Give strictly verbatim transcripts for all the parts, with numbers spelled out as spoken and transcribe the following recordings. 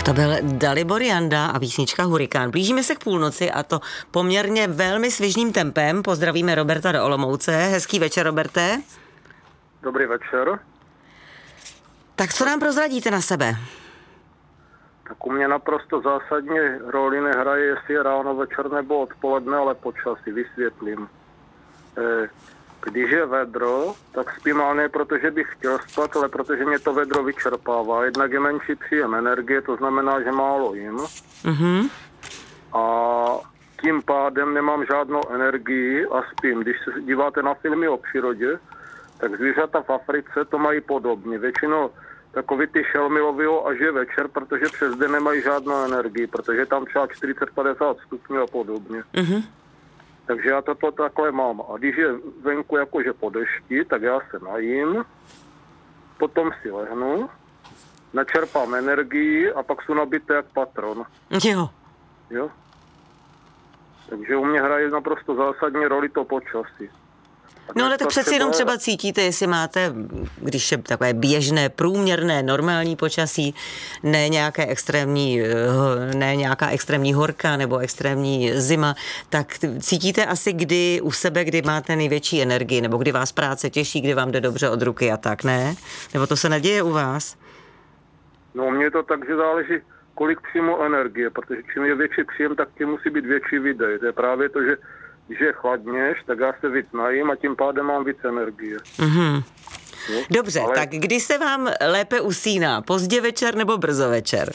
Tak to byl Dalibor Janda a písnička Hurikán. Blížíme se k půlnoci a to poměrně velmi svižným tempem. Pozdravíme Roberta do Olomouce. Hezký večer, Roberte. Dobrý večer. Tak co nám prozradíte na sebe? Tak u mě naprosto zásadně roli nehraje, jestli je ráno, večer nebo odpoledne, ale počasí. Vysvětlím. E, když je vedro, tak spím, ale ne protože bych chtěl spát, ale protože mě to vedro vyčerpává. Jednak je menší příjem energie, to znamená, že málo jim. Mm-hmm. A tím pádem nemám žádnou energii a spím. Když se díváte na filmy o přírodě, tak zvířata v Africe to mají podobně. Většinou takový ty šelmy lovího až je večer, protože přes den nemají žádnou energii, protože tam třeba čtyřicet padesát stupňů a podobně. Mm-hmm. Takže já toto takhle mám. A když je venku jakože po dešti, tak já se najím, potom si lehnu, načerpám energii a pak jsou nabité jak patron. Jo. Jo? Takže u mě hraje naprosto zásadní roli to počasí. No ale tak přeci jenom třeba cítíte, jestli máte, když je takové běžné, průměrné, normální počasí, ne nějaké extrémní, ne nějaká extrémní horka nebo extrémní zima, tak cítíte asi kdy u sebe, kdy máte největší energii, nebo kdy vás práce těší, kdy vám jde dobře od ruky a tak, ne? Nebo to se neděje u vás? No mně to tak, že záleží, kolik přijmu energie, protože čím je větší příjem, tak tím musí být větší výdej. To je právě to, že když je chladněž, tak já se víc najím a tím pádem mám víc energie. Mm-hmm. Dobře, ale... tak kdy se vám lépe usíná? Pozdě večer nebo brzo večer?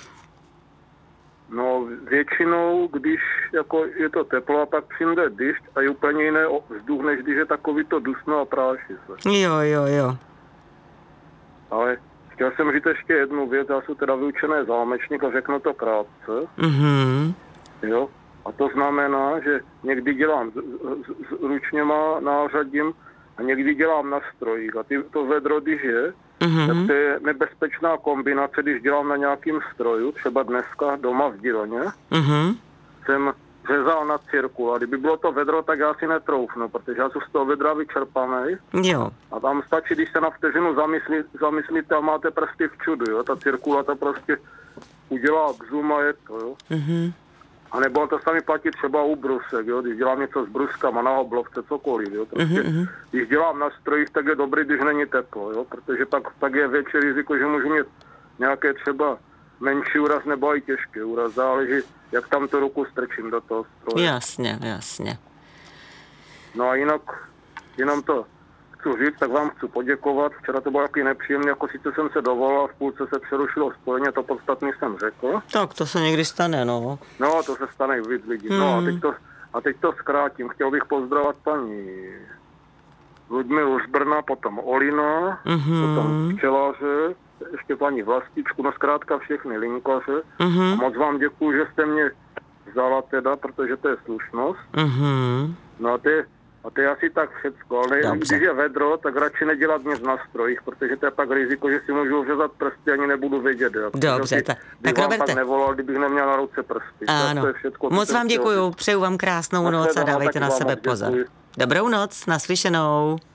No většinou, když jako je to teplo a pak přijde dyšť a je úplně jiné vzduch, než když je takový to dusno a práší se. Jo, jo, jo. Ale chtěl jsem říct ještě jednu věc, já jsem teda vyučený zámečník a řeknu to krátce. Mm-hmm. Jo. A to znamená, že někdy dělám z, z, z ručněma nářadím a někdy dělám na strojích. A ty, to vedro, když je, mm-hmm. tak to je nebezpečná kombinace, když dělám na nějakým stroju, třeba dneska doma v dílně, mm-hmm. jsem řezal na cirkul. A kdyby bylo to vedro, tak já si netroufnu, protože já jsem z toho vedra vyčerpaný. Jo. A tam stačí, když se na vteřinu zamyslí, zamyslíte a máte prsty v čudu, jo. Ta cirkula to prostě udělá zoom a je to, jo. Mm-hmm. A nebo to sami platí třeba u brusek, jo? Když dělám něco s bruskama na oblovce, cokoliv. Jo? Prostě, mm-hmm. Když dělám na strojích, tak je dobrý, když není teplo, jo? Protože pak, pak je větší riziko, že můžu mít nějaké třeba menší úraz nebo i těžký úraz. Záleží, jak tam tu ruku strčím do toho stroje. Jasně, jasně. No a jinak, jenom to chci říct, tak vám chci poděkovat. Včera to bylo jaký nepříjemný, jako sice jsem se dovolal, v půlce se přerušilo spojení, to podstatně jsem řekl. Tak to se někdy stane, no. No, to se stane víc lidí. Hmm. No a teď, to, a teď to zkrátím. Chtěl bych pozdravovat paní Ludmilu z Brna, potom Olina, mm-hmm. potom včelaře, ještě paní Vlastičku, no zkrátka všechny linkaře. Mm-hmm. A moc vám děkuju, že jste mě vzala teda, protože to je slušnost. Mm-hmm. No a ty A to je asi tak všecko, ale dobře. Když je vedro, tak radši nedělat nic na strojích, protože to je pak riziko, že si můžu řezat prsty, ani nebudu vědět. Jak. Dobře, si, ta, tak Roberte. Pak nevolal, kdybych neměl na ruce prsty. Ano, to je všecko, moc vám děkuju, přeju vám krásnou noc a dávejte na sebe pozor. Dobrou noc, naslyšenou.